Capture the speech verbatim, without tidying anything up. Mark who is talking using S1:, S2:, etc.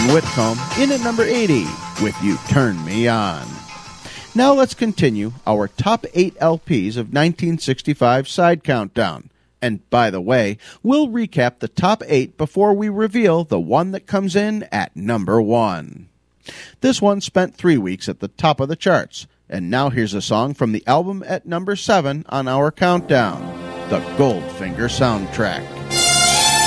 S1: Ian Whitcomb in at number eighty with You Turn Me On. Now let's continue our top eight L Ps of nineteen sixty-five side countdown. And by the way, we'll recap the top eight before we reveal the one that comes in at number one. This one spent three weeks at the top of the charts. And now here's a song from the album at number seven on our countdown, the Goldfinger soundtrack.